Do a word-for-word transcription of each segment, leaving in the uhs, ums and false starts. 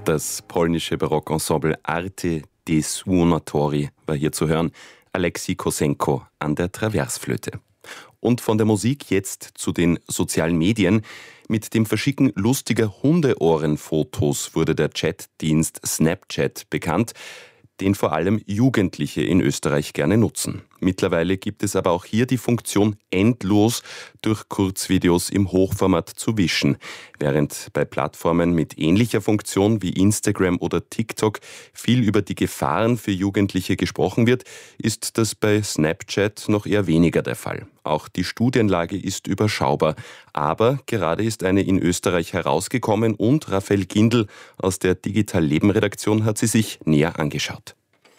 Das polnische Barockensemble Arte dei Suonatori war hier zu hören. Alexei Kosenko an der Traversflöte. Und von der Musik jetzt zu den sozialen Medien. Mit dem Verschicken lustiger Hundeohrenfotos wurde der Chatdienst Snapchat bekannt, den vor allem Jugendliche in Österreich gerne nutzen. Mittlerweile gibt es aber auch hier die Funktion, endlos durch Kurzvideos im Hochformat zu wischen. Während bei Plattformen mit ähnlicher Funktion wie Instagram oder TikTok viel über die Gefahren für Jugendliche gesprochen wird, ist das bei Snapchat noch eher weniger der Fall. Auch die Studienlage ist überschaubar. Aber gerade ist eine in Österreich herausgekommen und Raphael Gindl aus der Digital Leben Redaktion hat sie sich näher angeschaut.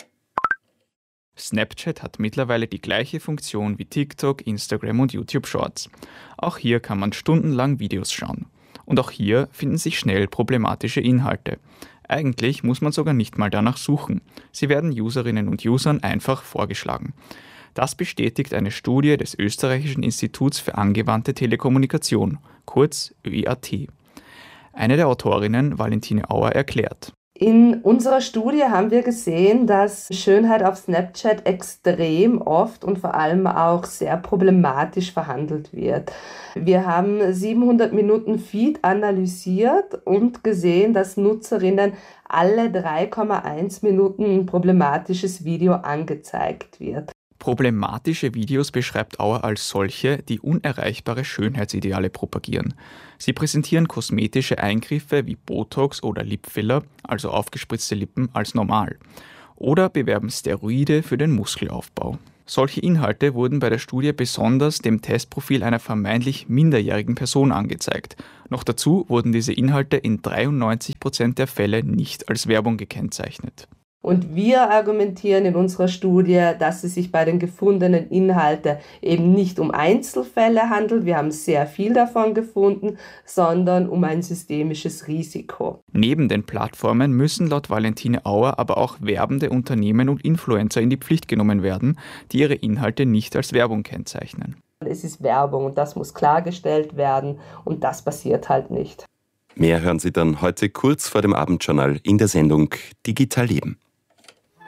Snapchat hat mittlerweile die gleiche Funktion wie TikTok, Instagram und YouTube Shorts. Auch hier kann man stundenlang Videos schauen. Und auch hier finden sich schnell problematische Inhalte. Eigentlich muss man sogar nicht mal danach suchen. Sie werden Userinnen und Usern einfach vorgeschlagen. Das bestätigt eine Studie des Österreichischen Instituts für angewandte Telekommunikation, kurz Ö I A T. Eine der Autorinnen, Valentine Auer, erklärt: In unserer Studie haben wir gesehen, dass Schönheit auf Snapchat extrem oft und vor allem auch sehr problematisch verhandelt wird. Wir haben siebenhundert Minuten Feed analysiert und gesehen, dass Nutzerinnen alle drei Komma eins Minuten ein problematisches Video angezeigt wird. Problematische Videos beschreibt Auer als solche, die unerreichbare Schönheitsideale propagieren. Sie präsentieren kosmetische Eingriffe wie Botox oder Lipfiller, also aufgespritzte Lippen, als normal. Oder bewerben Steroide für den Muskelaufbau. Solche Inhalte wurden bei der Studie besonders dem Testprofil einer vermeintlich minderjährigen Person angezeigt. Noch dazu wurden diese Inhalte in dreiundneunzig Prozent der Fälle nicht als Werbung gekennzeichnet. Und wir argumentieren in unserer Studie, dass es sich bei den gefundenen Inhalten eben nicht um Einzelfälle handelt, wir haben sehr viel davon gefunden, sondern um ein systemisches Risiko. Neben den Plattformen müssen laut Valentine Auer aber auch werbende Unternehmen und Influencer in die Pflicht genommen werden, die ihre Inhalte nicht als Werbung kennzeichnen. Es ist Werbung und das muss klargestellt werden und das passiert halt nicht. Mehr hören Sie dann heute kurz vor dem Abendjournal in der Sendung Digital Leben.